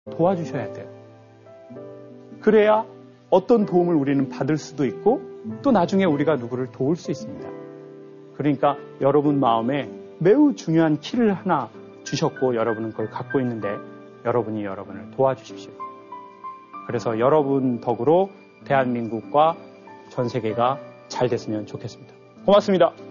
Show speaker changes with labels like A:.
A: 도와주셔야 돼요. 그래야 어떤 도움을 우리는 받을 수도 있고 또 나중에 우리가 누구를 도울 수 있습니다. 그러니까 여러분 마음에 매우 중요한 키를 하나 주셨고 여러분은 그걸 갖고 있는데 여러분이 여러분을 도와주십시오. 그래서 여러분 덕으로 대한민국과 전 세계가 잘 됐으면 좋겠습니다. 고맙습니다.